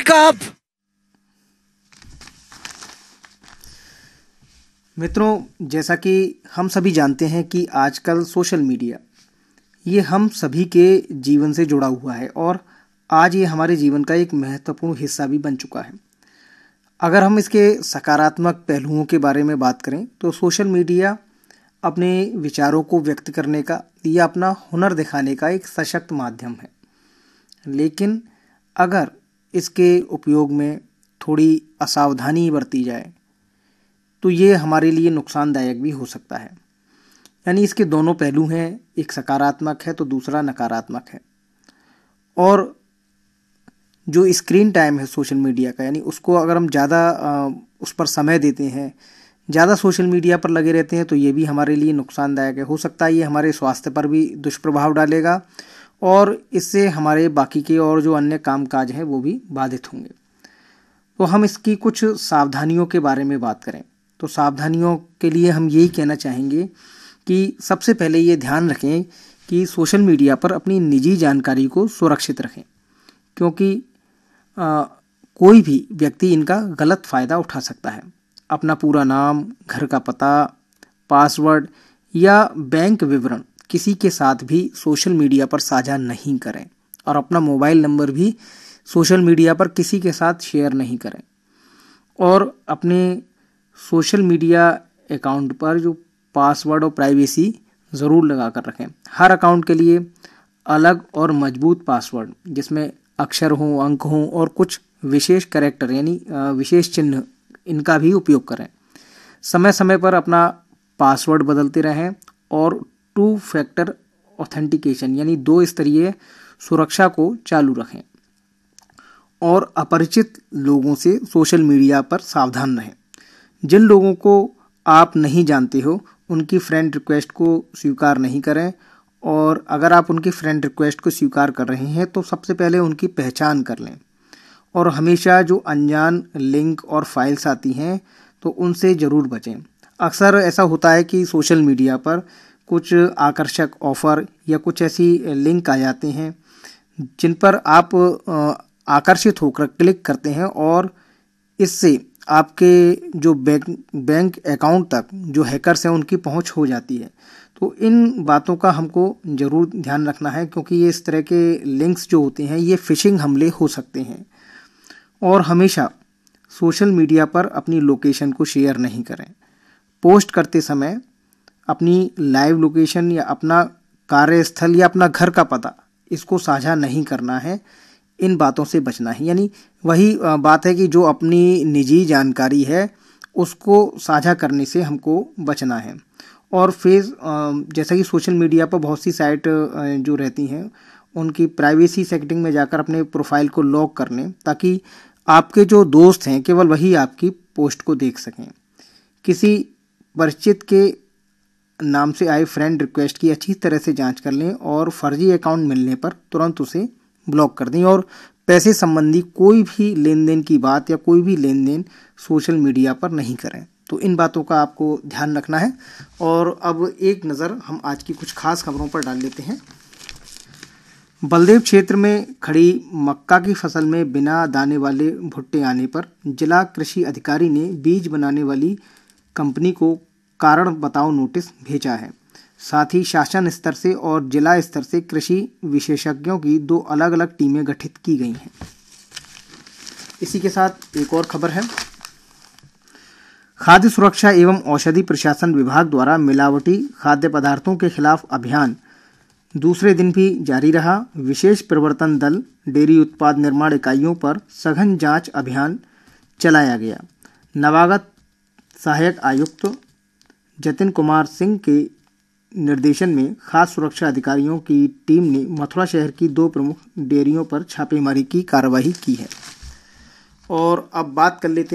Wake up! मित्रों, जैसा कि हम सभी जानते हैं कि आजकल सोशल मीडिया ये हम सभी के जीवन से जुड़ा हुआ है और आज ये हमारे जीवन का एक महत्वपूर्ण हिस्सा भी बन चुका है। अगर हम इसके सकारात्मक पहलुओं के बारे में बात करें तो सोशल मीडिया अपने विचारों को व्यक्त करने का या अपना हुनर दिखाने का एक सशक्त माध्यम है। लेकिन अगर इसके उपयोग में थोड़ी असावधानी बरती जाए तो ये हमारे लिए नुकसानदायक भी हो सकता है। यानी इसके दोनों पहलू हैं, एक सकारात्मक है तो दूसरा नकारात्मक है। और जो स्क्रीन टाइम है सोशल मीडिया का, यानी उसको अगर हम ज़्यादा उस पर समय देते हैं, ज़्यादा सोशल मीडिया पर लगे रहते हैं तो ये भी हमारे लिए नुकसानदायक है। हो सकता है ये हमारे स्वास्थ्य पर भी दुष्प्रभाव डालेगा और इससे हमारे बाकी के और जो अन्य कामकाज हैं वो भी बाधित होंगे। तो हम इसकी कुछ सावधानियों के बारे में बात करें तो सावधानियों के लिए हम यही कहना चाहेंगे कि सबसे पहले ये ध्यान रखें कि सोशल मीडिया पर अपनी निजी जानकारी को सुरक्षित रखें, क्योंकि कोई भी व्यक्ति इनका गलत फ़ायदा उठा सकता है। अपना पूरा नाम, घर का पता, पासवर्ड या बैंक विवरण किसी के साथ भी सोशल मीडिया पर साझा नहीं करें और अपना मोबाइल नंबर भी सोशल मीडिया पर किसी के साथ शेयर नहीं करें। और अपने सोशल मीडिया अकाउंट पर जो पासवर्ड और प्राइवेसी ज़रूर लगा कर रखें। हर अकाउंट के लिए अलग और मजबूत पासवर्ड जिसमें अक्षर हों, अंक हों और कुछ विशेष कैरेक्टर यानी विशेष चिन्ह, इनका भी उपयोग करें। समय समय पर अपना पासवर्ड बदलते रहें और 2 फैक्टर ऑथेंटिकेशन यानी 2 स्तरीय सुरक्षा को चालू रखें। और अपरिचित लोगों से सोशल मीडिया पर सावधान रहें। जिन लोगों को आप नहीं जानते हो उनकी फ्रेंड रिक्वेस्ट को स्वीकार नहीं करें, और अगर आप उनकी फ्रेंड रिक्वेस्ट को स्वीकार कर रहे हैं तो सबसे पहले उनकी पहचान कर लें। और हमेशा जो अनजान लिंक और फाइल्स आती हैं तो उनसे ज़रूर बचें। अक्सर ऐसा होता है कि सोशल मीडिया पर कुछ आकर्षक ऑफ़र या कुछ ऐसी लिंक आ जाते हैं जिन पर आप आकर्षित होकर क्लिक करते हैं और इससे आपके जो बैंक अकाउंट तक जो हैकर्स हैं उनकी पहुंच हो जाती है। तो इन बातों का हमको ज़रूर ध्यान रखना है, क्योंकि ये इस तरह के लिंक्स जो होते हैं ये फ़िशिंग हमले हो सकते हैं। और हमेशा सोशल मीडिया पर अपनी लोकेशन को शेयर नहीं करें। पोस्ट करते समय अपनी लाइव लोकेशन या अपना कार्यस्थल या अपना घर का पता इसको साझा नहीं करना है। इन बातों से बचना है। यानी वही बात है कि जो अपनी निजी जानकारी है उसको साझा करने से हमको बचना है। और फिर जैसा कि सोशल मीडिया पर बहुत सी साइट जो रहती हैं उनकी प्राइवेसी सेटिंग में जाकर अपने प्रोफाइल को लॉक कर लें, ताकि आपके जो दोस्त हैं केवल वही आपकी पोस्ट को देख सकें। किसी परिचित के नाम से आए फ्रेंड रिक्वेस्ट की अच्छी तरह से जांच कर लें और फर्जी अकाउंट मिलने पर तुरंत उसे ब्लॉक कर दें। और पैसे संबंधी कोई भी लेन देन की बात या कोई भी लेन देन सोशल मीडिया पर नहीं करें। तो इन बातों का आपको ध्यान रखना है। और अब एक नज़र हम आज की कुछ खास खबरों पर डाल लेते हैं। बलदेव क्षेत्र में खड़ी मक्का की फसल में बिना दाने वाले भुट्टे आने पर जिला कृषि अधिकारी ने बीज बनाने वाली कंपनी को कारण बताओ नोटिस भेजा है। साथ ही शासन स्तर से और जिला स्तर से कृषि विशेषज्ञों की 2 अलग अलग टीमें गठित की गई हैं। इसी के साथ एक और खबर है। खाद्य सुरक्षा एवं औषधि प्रशासन विभाग द्वारा मिलावटी खाद्य पदार्थों के खिलाफ अभियान दूसरे दिन भी जारी रहा। विशेष प्रवर्तन दल डेयरी उत्पाद निर्माण इकाइयों पर सघन जांच अभियान चलाया गया। नवागत सहायक आयुक्त जतिन कुमार सिंह के निर्देशन में खाद्य सुरक्षा अधिकारियों की टीम ने मथुरा शहर की 2 प्रमुख डेयरियों पर छापेमारी की कार्रवाई की है। और अब बात कर लेते हैं